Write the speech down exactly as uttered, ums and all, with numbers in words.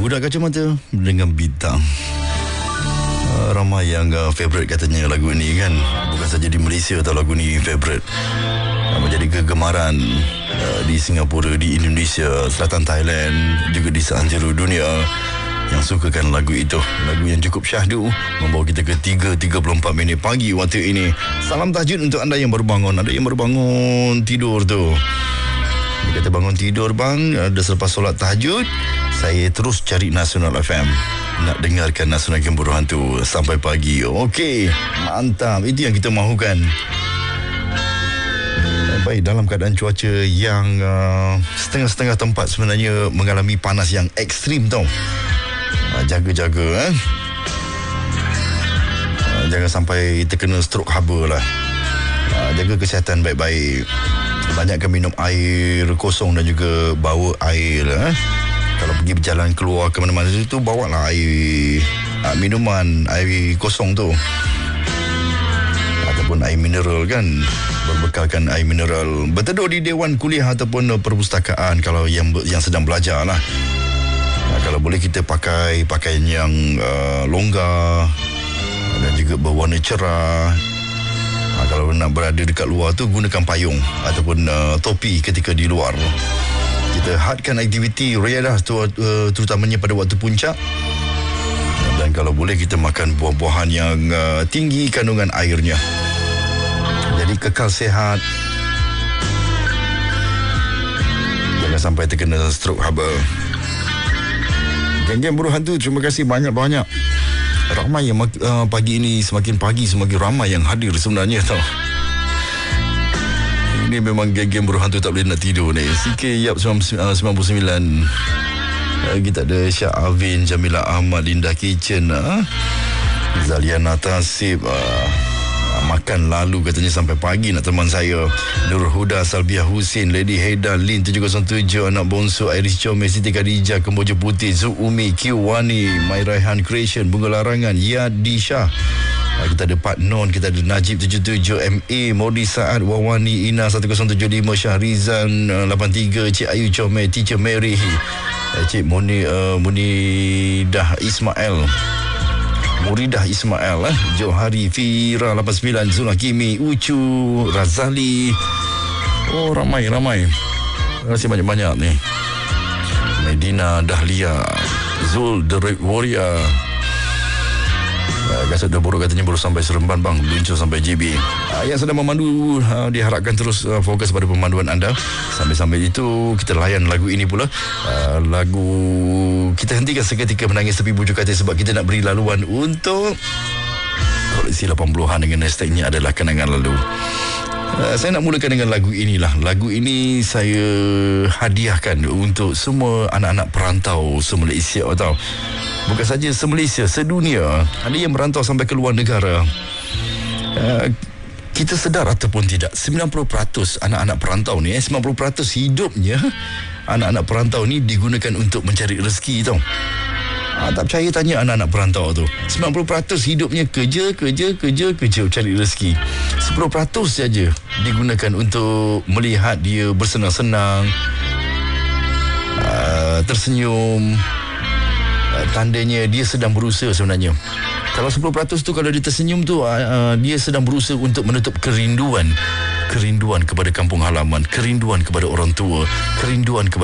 Budak Kacamata dengan Bintang. uh, Ramai yang uh, favourite katanya lagu ni kan. Bukan saja di Malaysia atau lagu ni favourite, uh, menjadi kegemaran uh, di Singapura, di Indonesia, selatan Thailand, juga di seantero dunia yang sukakan lagu itu. Lagu yang cukup syahdu membawa kita ke tiga tiga puluh empat minit pagi waktu ini. Salam tahajud untuk anda yang baru bangun. Ada yang baru bangun tidur tu, dia kata bangun tidur bang, ada selepas solat tahajud, saya terus cari Nasional F M, nak dengarkan Nasional Game Berhantu sampai pagi. Okey, mantap. Itu yang kita mahukan. Baik, dalam keadaan cuaca yang uh, setengah-setengah tempat sebenarnya mengalami panas yang ekstrim tau. uh, Jaga-jaga eh? uh, Jangan sampai terkena stroke haba lah. uh, Jaga kesihatan baik-baik. Banyakkan minum air kosong dan juga bawa air eh? Kalau pergi berjalan keluar ke mana-mana tu, bawalah air, uh, minuman, air kosong tu, ataupun air mineral kan. Berbekalkan air mineral. Berteduh di dewan kuliah ataupun perpustakaan kalau yang yang sedang belajar lah. uh, Kalau boleh kita pakai pakaian yang uh, longgar dan juga berwarna cerah. Ha, kalau nak berada dekat luar tu, gunakan payung ataupun uh, topi ketika di luar. Kita hadkan aktiviti riadah tu, uh, terutamanya pada waktu puncak. Dan kalau boleh kita makan buah-buahan yang uh, tinggi kandungan airnya. Jadi kekal sihat. Jangan sampai terkena stroke haba. Geng-geng Berhantu, terima kasih banyak-banyak. Ramai yang uh, pagi ini, semakin pagi semakin ramai yang hadir sebenarnya tau. Ini memang geng-geng Berhantu tak boleh nak tidur ni. C K Yap sembilan puluh sembilan. uh, Kita ada Syah Avin, Jamila Ahmad, Linda Kitchen, uh, Zaliana Tasib, uh, makan lalu katanya sampai pagi nak teman saya. Nur Huda, Salbiah Husin, Lady Haida, Lin tujuh kosong tujuh, anak bongsu Iris Chome, Siti Khadijah, Kemboja Putih, Zu Umi, Q Wani, My Raihan Creation, Bunga Larangan, Yadi Shah. Kita ada Pak Non, kita ada Najib tujuh tujuh, M A, Modi Saad, Wawani, Ina satu kosong tujuh lima, Syahrizan lapan tiga, Cik Ayu Chome, Teacher Mary, Cik Muni, uh, Munidah Ismail, Muridah Ismail, eh? Johari, Fira lapan sembilan, Zulhakimi, Ucu, Razali. Oh, ramai-ramai. Terima kasih banyak-banyak ni. Medina Dahlia, Zul, The Red Warrior. Uh, Gasut dah buruk katanya baru sampai Seremban bang, luncur sampai J B. Uh, yang sedang memandu, uh, diharapkan terus uh, fokus pada pemanduan anda. Sambil-sambil itu kita layan lagu ini pula. uh, Lagu kita hentikan seketika menangis tepi bujur katil, sebab kita nak beri laluan untuk koleksi lapan puluhan dengan hashtagnya adalah kenangan lalu. uh, Saya nak mulakan dengan lagu inilah. Lagu ini saya hadiahkan untuk semua anak-anak perantau se-Malaysia tau. Bukan saja se-Malaysia, sedunia. Ada yang merantau sampai ke luar negara. uh, Kita sedar ataupun tidak, sembilan puluh peratus anak-anak perantau ni, eh, sembilan puluh peratus hidupnya anak-anak perantau ni digunakan untuk mencari rezeki tau. Ha, tak percaya tanya anak-anak perantau tu. sembilan puluh peratus hidupnya kerja, kerja, kerja, kerja cari rezeki. sepuluh peratus saja digunakan untuk melihat dia bersenang-senang, uh, tersenyum. Uh, tandanya dia sedang berusaha sebenarnya. Kalau sepuluh peratus tu kalau dia tersenyum tu, uh, uh, dia sedang berusaha untuk menutup kerinduan. Kerinduan kepada kampung halaman, kerinduan kepada orang tua, kerinduan kepada